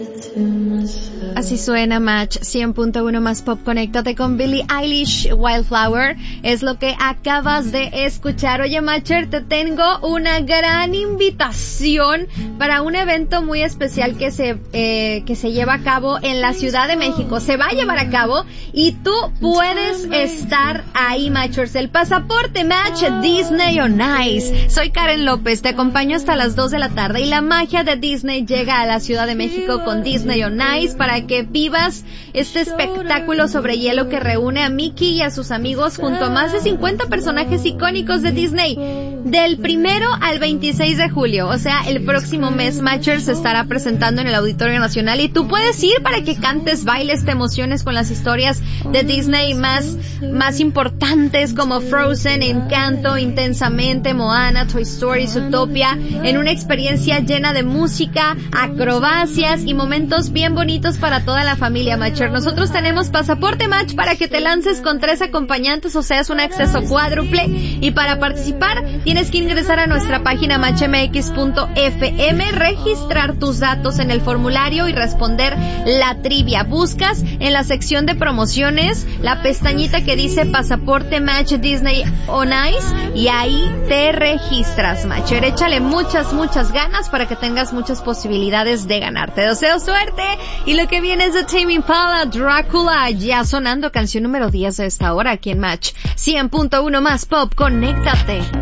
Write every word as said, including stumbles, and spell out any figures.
Así suena Match cien punto uno más pop. Conéctate con Billie Eilish, Wildflower. Es lo que acabas de escuchar. Oye, Matcher, te tengo una gran invitación para un evento muy especial que se eh, que se lleva a cabo en la Ciudad de México. Se va a llevar a cabo y tú puedes estar ahí, Matchers. El pasaporte Match Disney on Ice. Soy Karen López, te acompaño hasta las dos de la tarde y la magia de Disney llega a la Ciudad de México con Disney on Ice para que vivas este espectáculo sobre hielo que reúne a Mickey y a sus amigos junto a más de cincuenta personajes icónicos de Disney. Del primero al veintiséis de julio, o sea, el próximo mes, Matchers se estará presentando en el Auditorio Nacional y tú puedes ir para que cantes, bailes, te emociones con las historias de Disney más, más importantes como Frozen, Encanto, Intensamente, Moana, Toy Story, Zootopia, en una experiencia llena de música, acrobacias y momentos bien bonitos para toda la familia, Matcher. Nosotros tenemos pasaporte Match para que te lances con tres acompañantes, o sea, es un acceso cuádruple, y para participar tienes que ingresar a nuestra página match m x punto f m, registrar tus datos en el formulario y responder la trivia. Buscas en la sección de promociones la pestañita que dice pasaporte Match Disney on Ice y ahí te registras, Matcher. Échale muchas, muchas ganas para que tengas muchas posibilidades de ganar. Te deseo suerte y lo que viene es de Tame Impala, Drácula, ya sonando canción número diez a esta hora aquí en Match cien punto uno más pop. Conéctate.